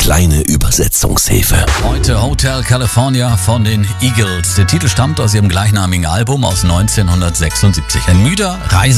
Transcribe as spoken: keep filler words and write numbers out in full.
kleine Übersetzungshilfe. Heute Hotel California von den Eagles. Der Titel stammt aus ihrem gleichnamigen Album aus neunzehnhundertsechsundsiebzig. Ein müder Reise